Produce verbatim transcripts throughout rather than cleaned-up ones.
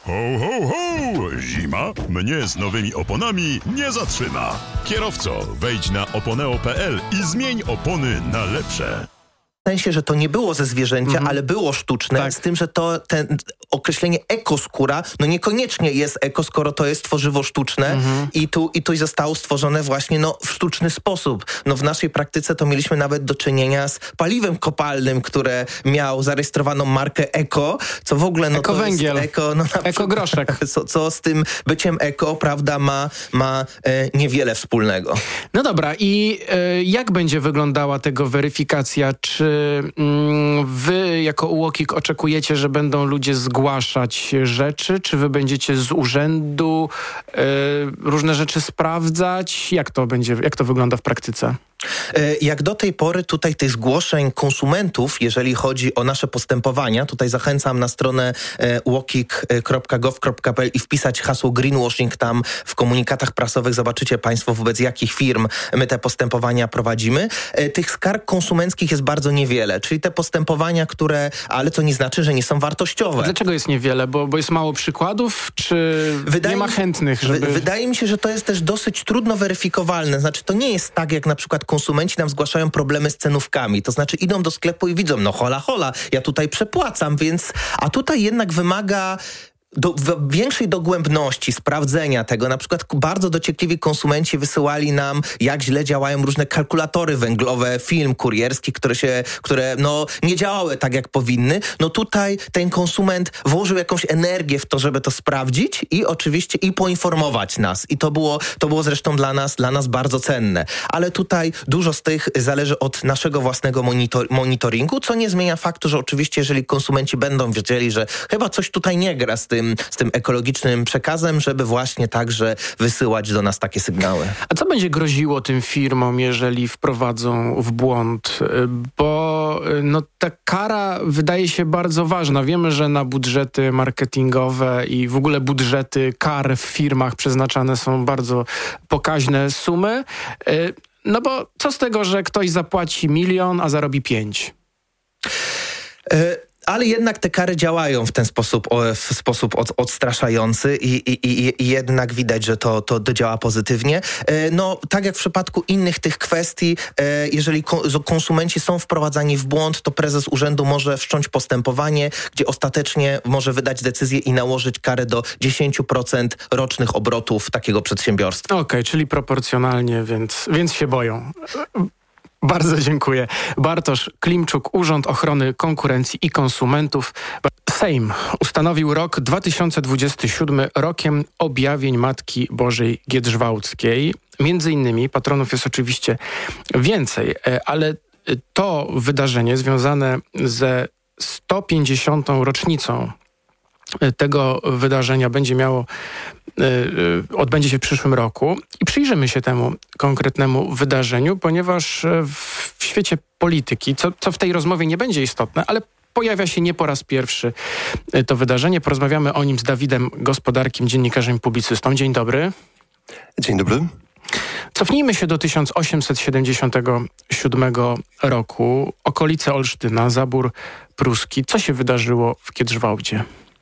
Ho, ho, ho! Zima mnie z nowymi oponami nie zatrzyma. Kierowco, wejdź na oponeo kropka pe el i zmień opony na lepsze. W sensie, że to nie było ze zwierzęcia, mm. ale było sztuczne, tak. Z tym, że to ten określenie ekoskóra, no niekoniecznie jest eko, skoro to jest tworzywo sztuczne mm-hmm. i tu i tu zostało stworzone właśnie no, w sztuczny sposób. No w naszej praktyce to mieliśmy nawet do czynienia z paliwem kopalnym, które miał zarejestrowaną markę eko, co w ogóle no Eko-węgiel. to jest eko, no, Eko-groszek. Co, co z tym byciem eko, prawda, ma, ma e, niewiele wspólnego. No dobra, i e, jak będzie wyglądała tego weryfikacja? Czy wy jako U O K I K oczekujecie, że będą ludzie zgłaszać rzeczy? Czy wy będziecie z urzędu y, różne rzeczy sprawdzać? Jak to będzie, jak to wygląda w praktyce? Jak do tej pory tutaj tych zgłoszeń konsumentów, jeżeli chodzi o nasze postępowania, tutaj zachęcam na stronę u o k i k kropka gov kropka pe el i wpisać hasło greenwashing. Tam w komunikatach prasowych zobaczycie państwo, wobec jakich firm my te postępowania prowadzimy. Tych skarg konsumenckich jest bardzo niewiele, czyli te postępowania, które, ale to nie znaczy, że nie są wartościowe. A dlaczego jest niewiele? Bo, bo jest mało przykładów, czy wydaje nie ma chętnych, żeby... W, wydaje mi się, że to jest też dosyć trudno weryfikowalne. Znaczy, to nie jest tak, jak na przykład konsumenci nam zgłaszają problemy z cenówkami. To znaczy idą do sklepu i widzą, no hola, hola, ja tutaj przepłacam, więc... A tutaj jednak wymaga... Do, w większej dogłębności sprawdzenia tego. Na przykład bardzo dociekliwi konsumenci wysyłali nam, jak źle działają różne kalkulatory węglowe, film kurierski, które się, które no nie działały tak, jak powinny. No tutaj ten konsument włożył jakąś energię w to, żeby to sprawdzić i oczywiście i poinformować nas. I to było, to było zresztą dla nas, dla nas bardzo cenne. Ale tutaj dużo z tych zależy od naszego własnego monitor, monitoringu, co nie zmienia faktu, że oczywiście jeżeli konsumenci będą wiedzieli, że chyba coś tutaj nie gra z tym z tym ekologicznym przekazem, żeby właśnie także wysyłać do nas takie sygnały. A co będzie groziło tym firmom, jeżeli wprowadzą w błąd? Bo no, ta kara wydaje się bardzo ważna. Wiemy, że na budżety marketingowe i w ogóle budżety kar w firmach przeznaczane są bardzo pokaźne sumy. No bo co z tego, że ktoś zapłaci milion, a zarobi pięć? Y- Ale jednak te kary działają w ten sposób, w sposób od, odstraszający i, i, i jednak widać, że to, to działa pozytywnie. No, tak jak w przypadku innych tych kwestii, jeżeli konsumenci są wprowadzani w błąd, to prezes urzędu może wszcząć postępowanie, gdzie ostatecznie może wydać decyzję i nałożyć karę do dziesięć procent rocznych obrotów takiego przedsiębiorstwa. Okej, okay, czyli proporcjonalnie, więc, więc się boją. Bardzo dziękuję. Bartosz Klimczuk, Urząd Ochrony Konkurencji i Konsumentów. Sejm ustanowił rok dwa tysiące dwudziesty siódmy rokiem objawień Matki Bożej Giedrzwałckiej. Między innymi patronów jest oczywiście więcej, ale to wydarzenie związane ze sto pięćdziesiątą rocznicą tego wydarzenia będzie miało, yy, odbędzie się w przyszłym roku i przyjrzymy się temu konkretnemu wydarzeniu, ponieważ w świecie polityki, co, co w tej rozmowie nie będzie istotne, ale pojawia się nie po raz pierwszy to wydarzenie. Porozmawiamy o nim z Dawidem Gospodarkiem, dziennikarzem i publicystą. Dzień dobry. Dzień dobry. Cofnijmy się do tysiąc osiemset siedemdziesiątego siódmego roku. Okolice Olsztyna, zabór pruski. Co się wydarzyło w Giedrzwałdzie?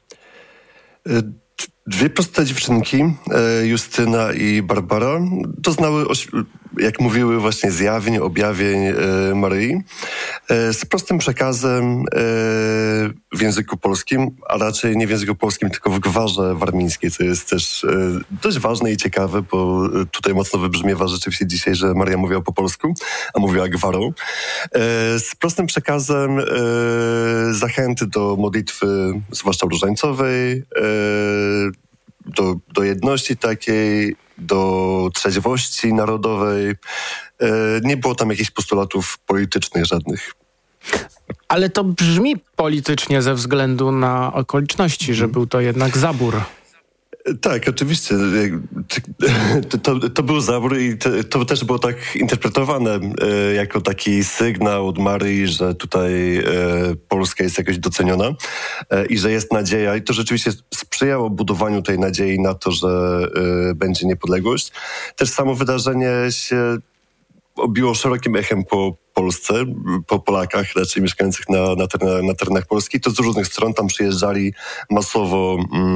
Dwie proste dziewczynki, Justyna i Barbara, doznały, jak mówiły, właśnie zjawień, objawień Maryi z prostym przekazem w języku polskim, a raczej nie w języku polskim, tylko w gwarze warmińskiej, co jest też dość ważne i ciekawe, bo tutaj mocno wybrzmiewa rzeczywiście dzisiaj, że Maria mówiła po polsku, a mówiła gwarą. Z prostym przekazem zachęty do modlitwy, zwłaszcza różańcowej, Do, do jedności takiej, do trzeźwości narodowej. E, nie było tam jakichś postulatów politycznych żadnych. Ale to brzmi politycznie ze względu na okoliczności, że był to jednak zabór. Tak, oczywiście. To, to, to był zabór i to, to też było tak interpretowane e, jako taki sygnał od Maryi, że tutaj e, Polska jest jakoś doceniona e, i że jest nadzieja. I to rzeczywiście sprzyjało budowaniu tej nadziei na to, że e, będzie niepodległość. Też samo wydarzenie się obiło szerokim echem po Polsce, po Polakach raczej mieszkających na, na, terenach, na terenach Polski. To z różnych stron tam przyjeżdżali masowo